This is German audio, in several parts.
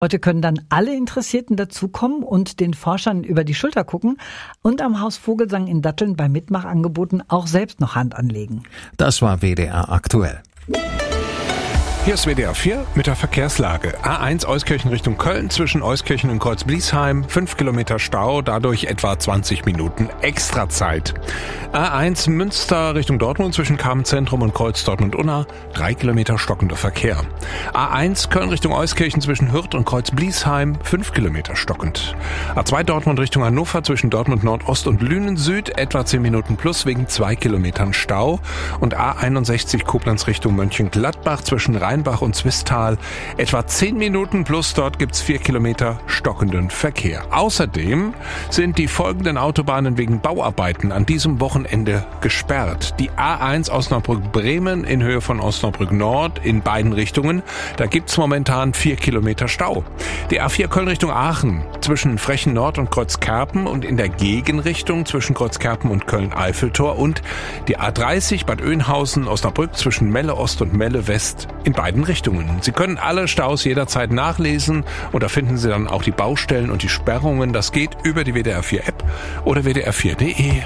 Heute können dann alle Interessierten dazukommen und den Forschern über die Schulter gucken und am Haus Vogelsang in Datteln bei Mitmachangeboten auch selbst noch Hand anlegen. Das war WDR aktuell. Hier ist WDR 4 mit der Verkehrslage. A1 Euskirchen Richtung Köln zwischen Euskirchen und Kreuzbliesheim. 5 Kilometer Stau, dadurch etwa 20 Minuten Extrazeit. A1 Münster Richtung Dortmund zwischen Karmenzentrum und Kreuz Dortmund-Unna. 3 Kilometer stockender Verkehr. A1 Köln Richtung Euskirchen zwischen Hürth und Kreuzbliesheim. 5 Kilometer stockend. A2 Dortmund Richtung Hannover zwischen Dortmund Nordost und Lünen Süd. Etwa 10 Minuten plus wegen 2 Kilometern Stau. Und A61 Koblenz Richtung Mönchengladbach zwischen Rheinbach und Zwistal. Etwa 10 Minuten plus dort gibt's 4 Kilometer stockenden Verkehr. Außerdem sind die folgenden Autobahnen wegen Bauarbeiten an diesem Wochenende gesperrt. Die A1 Osnabrück-Bremen in Höhe von Osnabrück Nord in beiden Richtungen. Da gibt's momentan 4 Kilometer Stau. Die A4 Köln Richtung Aachen zwischen Frechen Nord und Kreuzkerpen und in der Gegenrichtung zwischen Kreuzkerpen und Köln-Eiffeltor und die A30 Bad Oeynhausen Osnabrück zwischen Melle Ost und Melle West in beiden Richtungen. Sie können alle Staus jederzeit nachlesen und da finden Sie dann auch die Baustellen und die Sperrungen. Das geht über die WDR 4 App oder wdr4.de.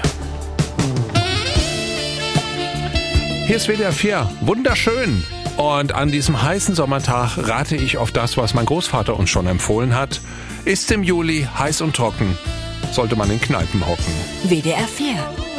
Hier ist WDR 4. Wunderschön. Und an diesem heißen Sommertag rate ich auf das, was mein Großvater uns schon empfohlen hat. Ist im Juli heiß und trocken, sollte man in Kneipen hocken. WDR 4